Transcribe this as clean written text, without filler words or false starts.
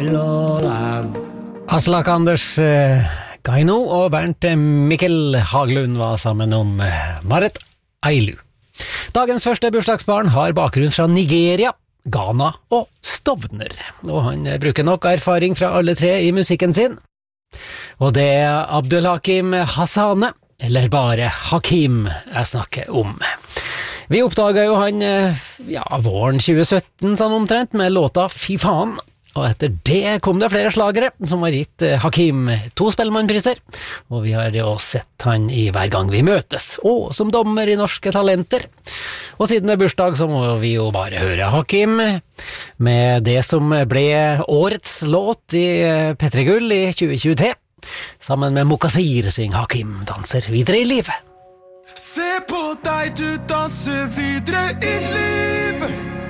Låland. Aslak Anders Gaino og Bernt Mikkel Haglund var sammen om Marit Ailu. Dagens første bursdagsbarn har bakgrunn fra Nigeria, Ghana og Stovner, og han bruker nok erfaring fra alle tre i musikken sin. Og det er Abdulhakim Hassane, eller bare Hakim, jeg snakker om. Vi oppdaget jo han våren 2017 sånn omtrent med låta Fy faen, og etter det kom det flere slagere som har gitt Hakim 2 Spellemannpriser, og vi har jo sett han i Hver gang vi møtes, og som dommer i Norske Talenter. Og siden det er bursdag så må vi jo bare høre Hakim med det som ble årets låt i P3 Gull i 2023. Sammen med Mokasir synger Hakim danser videre i livet. Se på deg, du danser videre i livet.